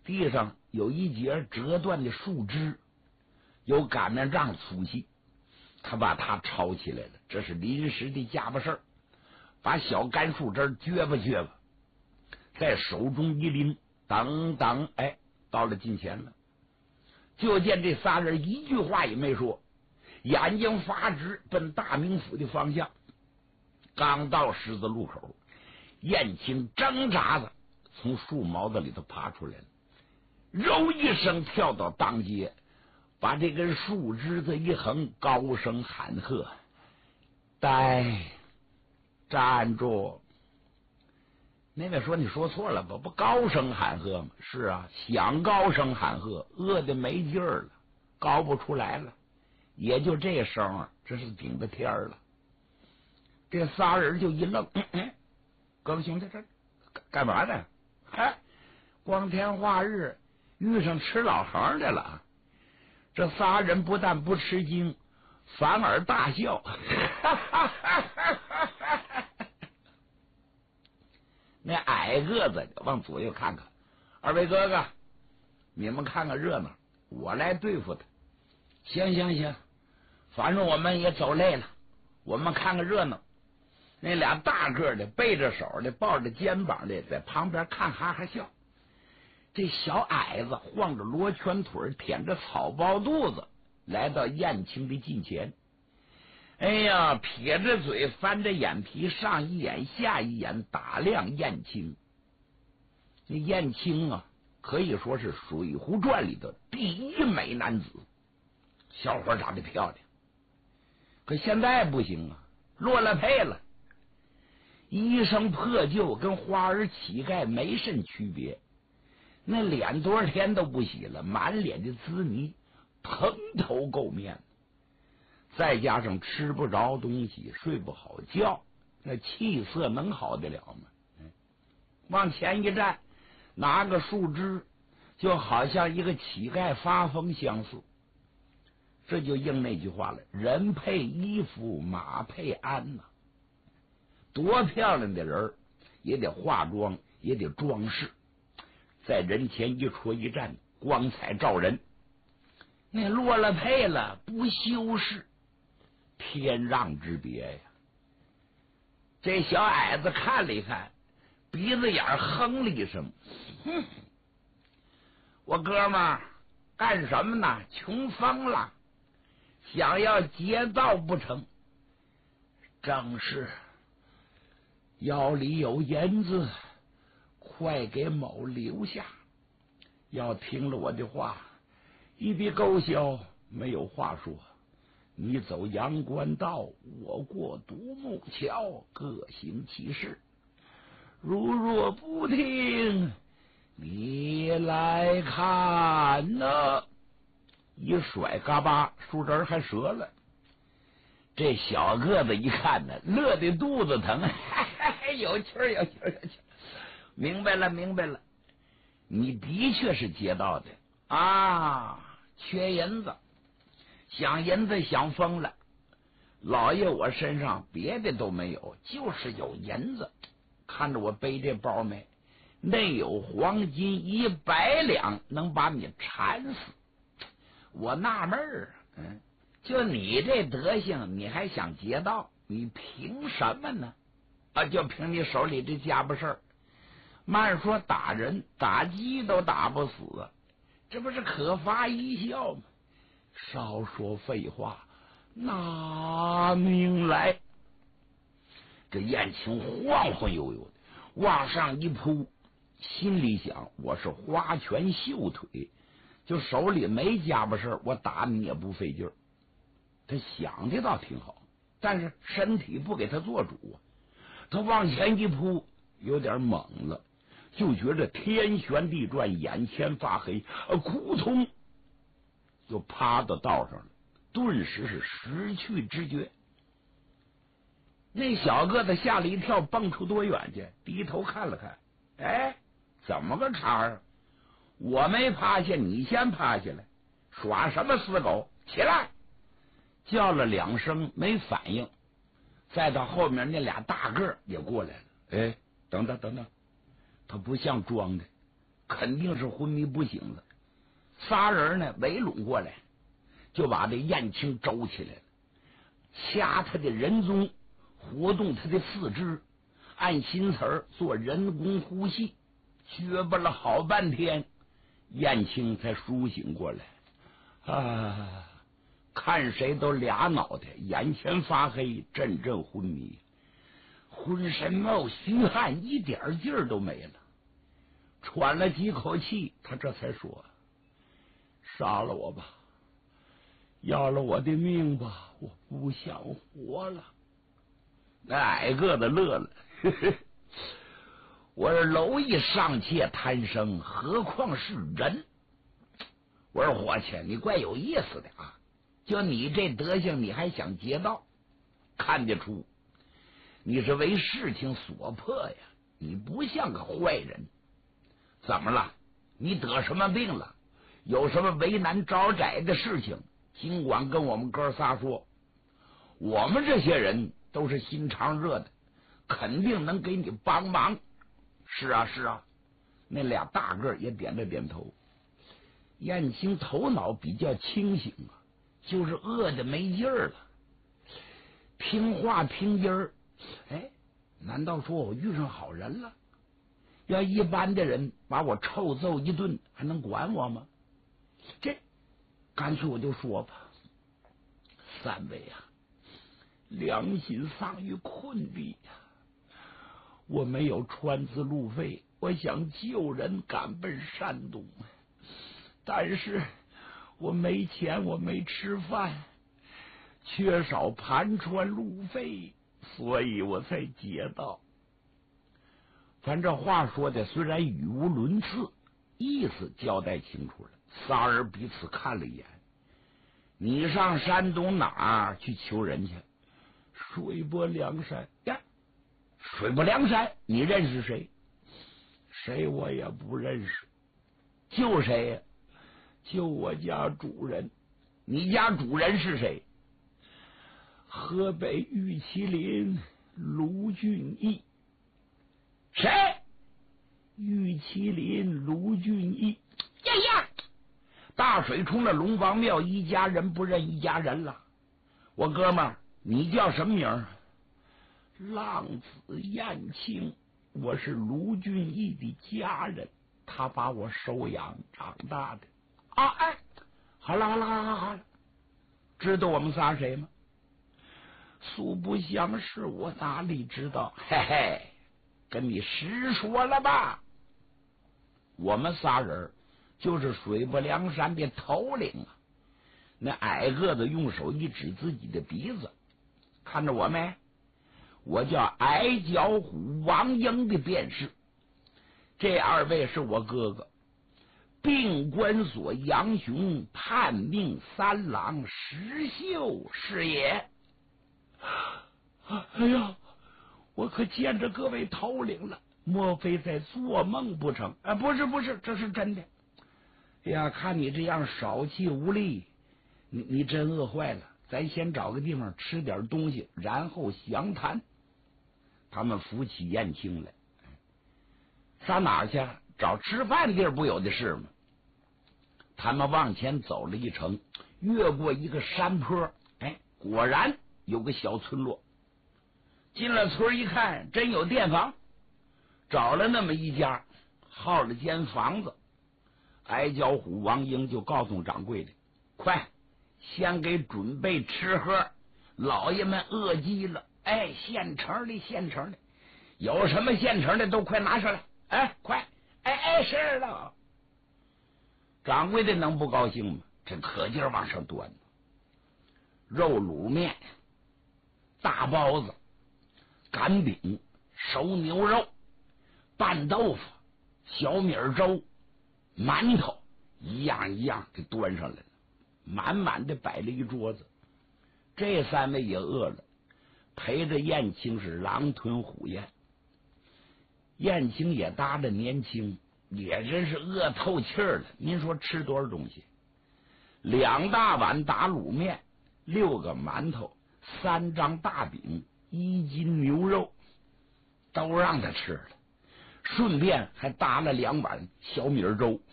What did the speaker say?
地上有一截折断的树枝，有擀面杖粗细，他把它抄起来了，这是临时的家伙事儿。把小干树枝撅吧撅吧，在手中一拎，当当，哎，到了近前了。就见这仨人一句话也没说，眼睛发直，奔大名府的方向。刚到十字路口，燕青挣扎着从树毛子里头爬出来了，肉一声跳到当街，把这根树枝子一横，高声喊喝：“呆，站住！”那位说：“你说错了吧？不高声喊喝吗？”“是啊，想高声喊喝，饿得没劲儿了，高不出来了，也就这声啊，这是顶着天了。”这仨人就一愣：“各位兄弟，这干嘛呢？哎，光天化日遇上吃老横的了。”这仨人不但不吃惊，反而大笑。那矮个子往左右看看：“二位哥哥，你们看看热闹，我来对付他。”“行行行，反正我们也走累了，我们看看热闹。”那俩大个的背着手的抱着肩膀的在旁边看哈哈笑。这小矮子晃着罗圈腿，舔着草包肚子，来到燕青的近前。哎呀，撇着嘴，翻着眼皮，上一眼下一眼打量燕青。那燕青啊，可以说是《水浒传》里的第一美男子，小伙长得漂亮。可现在不行啊，落了配了，衣裳破旧，跟花儿乞丐没甚区别。那脸多少天都不洗了，满脸的滋泥，蓬头垢面，再加上吃不着东西，睡不好觉，那气色能好得了吗？往前一站，拿个树枝，就好像一个乞丐发疯相似。这就应那句话了：人配衣服，马配鞍呐。多漂亮的人也得化妆，也得装饰，在人前一戳一站，光彩照人。那落了配了，不修饰，天壤之别呀！这小矮子看了一看，鼻子眼哼了一声：“哼，我哥们儿干什么呢？穷疯了，想要劫道不成？正是，腰里有银子，快给某留下。要听了我的话，一笔勾销，没有话说。你走阳关道，我过独木桥，各行其事。如若不听，你来看呢！”一甩，嘎巴，树枝还折了。这小个子一看呢，乐得肚子疼，有趣儿，有趣儿，有趣儿。明白了，明白了，你的确是劫道的啊，缺银子，想银子想疯了。老爷我身上别的都没有，就是有银子。看着我背这包没？内有黄金100两，能把你缠死。我纳闷儿，就你这德行，你还想劫道？你凭什么呢？啊，就凭你手里这家伙事儿。慢说打人，打鸡都打不死，这不是可发一笑吗？少说废话，拿命来！这燕青晃晃悠悠的往上一扑，心里想：我是花拳绣腿，就手里没家伙事儿，我打你也不费劲儿。他想的倒挺好，但是身体不给他做主啊。他往前一扑，有点猛了，就觉着天旋地转，眼前发黑，扑通就趴到道上了，顿时是失去知觉。那小个子吓了一跳，蹦出多远去？低头看了看，哎，怎么个茬啊？我没趴下，你先趴下来，耍什么死狗？起来！叫了2声没反应，再到后面那俩大个也过来了。哎，等等等等，他不像装的， 肯定是昏迷不醒了。仨人呢围拢过来，就把这燕青周起来了，掐他的人中，活动他的四肢，按心词儿做人工呼吸，撅巴了好半天，燕青才苏醒过来。啊，看谁都俩脑袋，眼前发黑，阵阵昏迷，浑身冒虚汗，一点劲儿都没了。喘了几口气，他这才说：杀了我吧，要了我的命吧，我不想活了。那矮个子乐了，呵呵，我说蝼蚁尚且贪生，何况是人？我说伙计，你怪有意思的啊！就你这德行，你还想劫道？看得出你是为事情所迫呀，你不像个坏人。怎么了？你得什么病了？有什么为难招窄的事情，尽管跟我们哥仨说，我们这些人都是心肠热的，肯定能给你帮忙。是啊是啊，那俩大个也点了点头。燕青头脑比较清醒啊，就是饿得没劲儿了。听话听音儿，哎，难道说我遇上好人了？要一般的人把我臭揍一顿，还能管我吗？这干脆我就说吧，三位啊，良心丧于困地呀！我没有川资路费，我想救人赶奔山东，但是我没钱，我没吃饭，缺少盘川路费，所以我才劫道。反正话说的虽然语无伦次，意思交代清楚了。仨人彼此看了一眼，你上山东哪儿去求人去？水泊梁山呀，水泊梁山，你认识谁？谁我也不认识。救谁呀？救我家主人。你家主人是谁？河北玉麒麟卢俊义。谁？玉麒麟卢俊义。呀呀！大水冲了龙王庙，一家人不认一家人了。我哥们儿，你叫什么名？浪子燕青，我是卢俊义的家人，他把我收养长大的。啊，哎，好了好了好了好了，知道我们仨谁吗？素不相识，我哪里知道？嘿嘿，跟你实说了吧，我们仨人就是水泊梁山的头领啊！那矮个子用手一指自己的鼻子，看着我没？我叫矮脚虎王英的便是。这二位是我哥哥，并关所杨雄叛命三郎石秀是也。哎呀，我可见着各位头领了，莫非在做梦不成？啊，不是不是，这是真的。哎呀，看你这样少气无力，你真饿坏了。咱先找个地方吃点东西，然后详谈。他们扶起燕青来，上哪儿去？找吃饭地儿不有的是吗？他们往前走了一程，越过一个山坡，哎，果然有个小村落。进了村一看，真有店房，找了那么一家，号了间房子。矮脚虎王英就告诉掌柜的：“快，先给准备吃喝，老爷们饿极了。哎，现成的，现成的，有什么现成的都快拿上来！哎，快！哎，是了。”掌柜的能不高兴吗？这可劲儿往上端，肉卤面、大包子、擀饼、熟牛肉、拌豆腐、小米粥、馒头，一样一样给端上来了，满满的摆了一桌子。这三位也饿了，陪着燕青是狼吞虎咽。燕青也搭着年轻，也真是饿透气儿了。您说吃多少东西？2大碗打卤面，6个馒头，3张大饼，1斤牛肉，都让他吃了。 顺便还打了2碗小米粥。